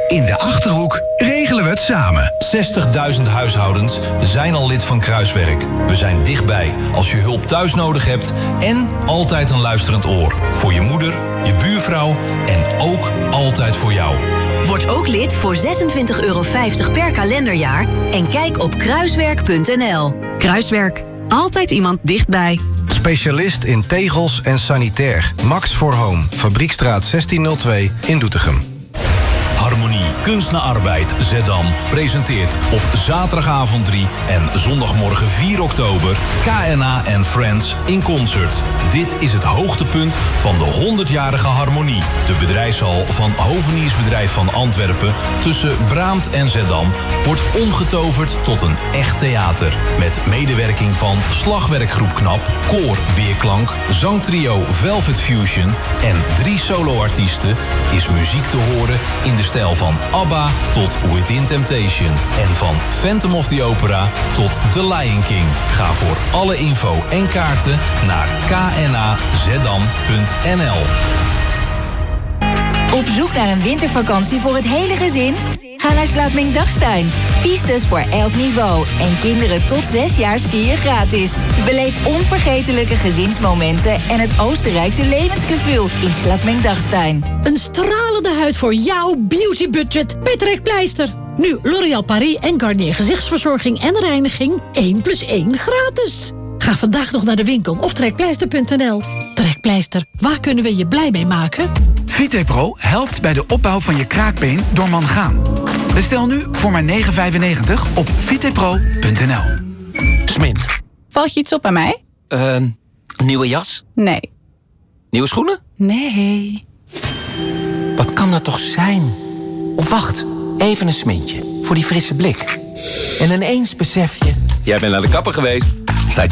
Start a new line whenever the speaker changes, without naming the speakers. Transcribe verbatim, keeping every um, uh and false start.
In de Achterhoek regelen we het samen.
zestigduizend huishoudens zijn al lid van Kruiswerk. We zijn dichtbij als je hulp thuis nodig hebt en altijd een luisterend oor. Voor je moeder, je buurvrouw en ook altijd voor jou.
Word ook lid voor zesentwintig euro vijftig per kalenderjaar en kijk op kruiswerk punt n l.
Kruiswerk. Altijd iemand dichtbij.
Specialist in tegels en sanitair. Max for Home. Fabriekstraat zestienhonderd twee in Doetinchem.
Harmonie, kunst na arbeid, Zeddam presenteert op zaterdagavond drie en zondagmorgen vier oktober K N A en Friends in concert. Dit is het hoogtepunt van de honderdjarige Harmonie. De bedrijfshal van Hoveniersbedrijf van Antwerpen tussen Braamt en Zeddam wordt omgetoverd tot een echt theater. Met medewerking van Slagwerkgroep Knap, Koor Weerklank, zangtrio Velvet Fusion en drie soloartiesten is muziek te horen in de stijl van ABBA tot Within Temptation. En van Phantom of the Opera tot The Lion King. Ga voor alle info en kaarten naar k n a zeddam punt n l.
Op zoek naar een wintervakantie voor het hele gezin? Ga naar Slaapming-Dachstein. Pistes voor elk niveau. En kinderen tot zes jaar skiën gratis. Beleef onvergetelijke gezinsmomenten en het Oostenrijkse levensgevoel in Slaapming-Dachstein.
Een stralende huid voor jouw beautybudget bij Trekpleister. Nu L'Oréal Paris en Garnier gezichtsverzorging en reiniging één plus één gratis. Ga vandaag nog naar de winkel of trekpleister punt n l. Trekpleister, waar kunnen we je blij mee maken?
Vitepro helpt bij de opbouw van je kraakbeen door mangaan. Bestel nu voor maar negen vijfennegentig op vitepro punt n l.
Smint.
Valt je iets op aan mij?
Uh, nieuwe jas?
Nee.
Nieuwe schoenen?
Nee.
Wat kan dat toch zijn? Of wacht, even een smintje. Voor die frisse blik. En ineens besef je... Jij bent naar de kapper geweest.